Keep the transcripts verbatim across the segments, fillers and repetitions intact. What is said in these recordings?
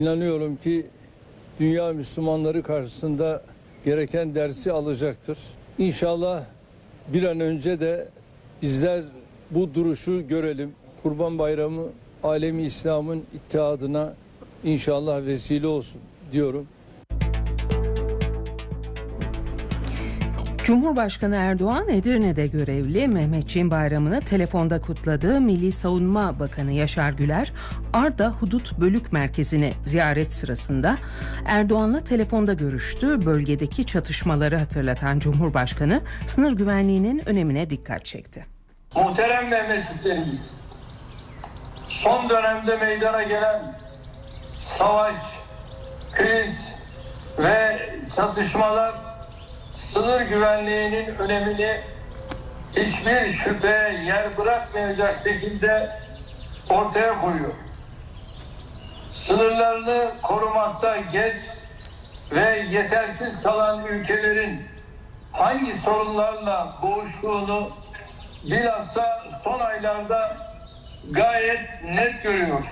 İnanıyorum ki dünya Müslümanları karşısında gereken dersi alacaktır. İnşallah bir an önce de bizler bu duruşu görelim. Kurban Bayramı alemi İslam'ın ittihadına inşallah vesile olsun diyorum. Cumhurbaşkanı Erdoğan Edirne'de görevli Mehmetçiğin bayramını telefonda kutladı. Milli Savunma Bakanı Yaşar Güler, Arda Hudut Bölük Merkezi'ni ziyaret sırasında Erdoğan'la telefonda görüştü. Bölgedeki çatışmaları hatırlatan Cumhurbaşkanı sınır güvenliğinin önemine dikkat çekti. Muhterem Mehmetçiklerimiz, son dönemde meydana gelen savaş, kriz ve çatışmalar sınır güvenliğinin önemini hiçbir şüphe yer bırakmayacak şekilde ortaya koyuyor. Sınırlarını korumakta geç ve yetersiz kalan ülkelerin hangi sorunlarla boğuştuğunu bilhassa son aylarda gayet net görüyoruz.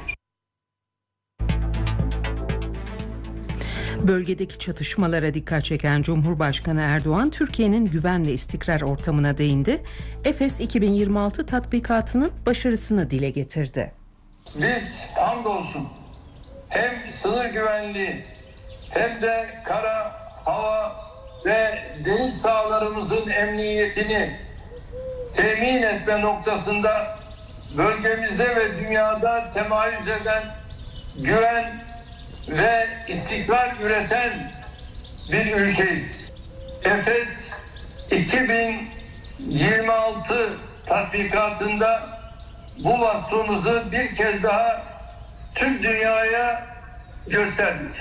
Bölgedeki çatışmalara dikkat çeken Cumhurbaşkanı Erdoğan, Türkiye'nin güven ve istikrar ortamına değindi. Efes iki bin yirmi altı tatbikatının başarısını dile getirdi. Biz hamdolsun hem sınır güvenliği hem de kara, hava ve deniz sahalarımızın emniyetini temin etme noktasında bölgemizde ve dünyada temayüz eden güven ve istikrar üreten bir ülkeyiz. Efes iki bin yirmi altı tatbikatında bu vasfımızı bir kez daha tüm dünyaya gösterdik.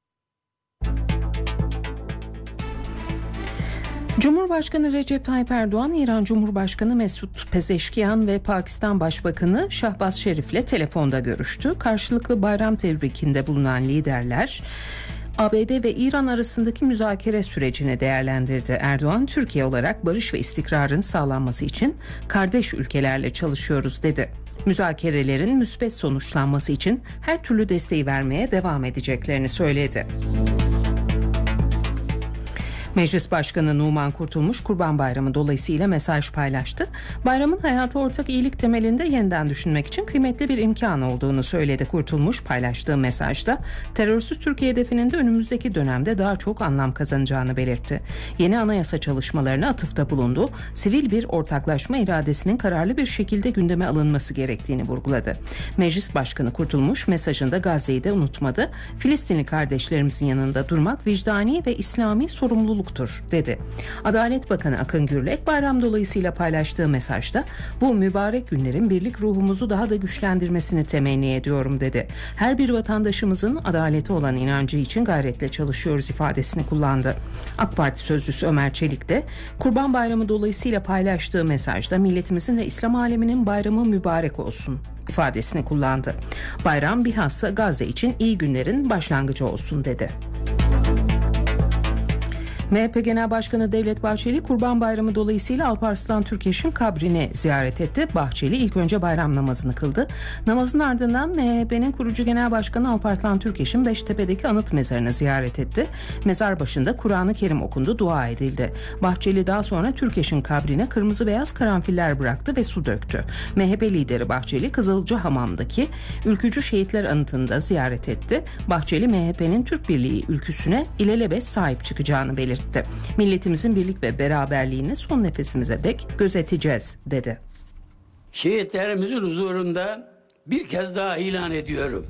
Cumhurbaşkanı Recep Tayyip Erdoğan, İran Cumhurbaşkanı Mesut Pezeşkiyan ve Pakistan Başbakanı Şahbaz Şerif'le telefonda görüştü. Karşılıklı bayram tebrikinde bulunan liderler A B D ve İran arasındaki müzakere sürecini değerlendirdi. Erdoğan, Türkiye olarak barış ve istikrarın sağlanması için kardeş ülkelerle çalışıyoruz dedi. Müzakerelerin müspet sonuçlanması için her türlü desteği vermeye devam edeceklerini söyledi. Meclis Başkanı Numan Kurtulmuş, Kurban Bayramı dolayısıyla mesaj paylaştı. Bayramın hayata ortak iyilik temelinde yeniden düşünmek için kıymetli bir imkan olduğunu söyledi. Kurtulmuş paylaştığı mesajda terörsüz Türkiye hedefinin de önümüzdeki dönemde daha çok anlam kazanacağını belirtti. Yeni anayasa çalışmalarına atıfta bulundu. Sivil bir ortaklaşma iradesinin kararlı bir şekilde gündeme alınması gerektiğini vurguladı. Meclis Başkanı Kurtulmuş mesajında Gazze'yi de unutmadı. Filistinli kardeşlerimizin yanında durmak vicdani ve İslami sorumluluk dedi. Adalet Bakanı Akın Gürlek bayram dolayısıyla paylaştığı mesajda bu mübarek günlerin birlik ruhumuzu daha da güçlendirmesini temenni ediyorum dedi. Her bir vatandaşımızın adalete olan inancı için gayretle çalışıyoruz ifadesini kullandı. AK Parti sözcüsü Ömer Çelik de Kurban Bayramı dolayısıyla paylaştığı mesajda milletimizin ve İslam aleminin bayramı mübarek olsun ifadesini kullandı. Bayram bilhassa Gazze için iyi günlerin başlangıcı olsun dedi. M H P Genel Başkanı Devlet Bahçeli, Kurban Bayramı dolayısıyla Alparslan Türkeş'in kabrini ziyaret etti. Bahçeli ilk önce bayram namazını kıldı. Namazın ardından M H P'nin kurucu Genel Başkanı Alparslan Türkeş'in Beştepe'deki anıt mezarını ziyaret etti. Mezar başında Kur'an-ı Kerim okundu, dua edildi. Bahçeli daha sonra Türkeş'in kabrine kırmızı beyaz karanfiller bıraktı ve su döktü. M H P lideri Bahçeli, Kızılcahamam'daki Ülkücü Şehitler Anıtı'nda ziyaret etti. Bahçeli, M H P'nin Türk Birliği ülküsüne ilelebet sahip çıkacağını belirtti. Milletimizin birlik ve beraberliğini son nefesimize dek gözeteceğiz dedi. Şehitlerimizin huzurunda bir kez daha ilan ediyorum.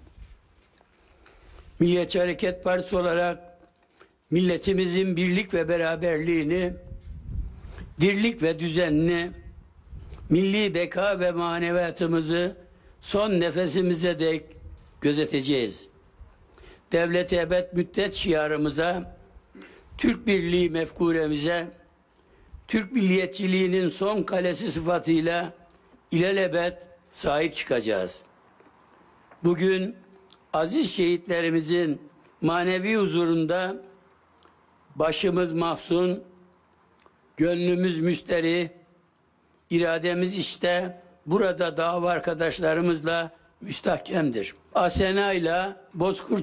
Milliyetçi Hareket Partisi olarak milletimizin birlik ve beraberliğini, dirlik ve düzenini, milli beka ve maneviyatımızı son nefesimize dek gözeteceğiz. Devlet-i ebed müddet şiarımıza, Türk Birliği mefkuremize, Türk milliyetçiliğinin son kalesi sıfatıyla ilelebet sahip çıkacağız. Bugün aziz şehitlerimizin manevi huzurunda başımız mahzun, gönlümüz müsterih, irademiz işte burada dava arkadaşlarımızla müstahkemdir. Asena ile Bozkurt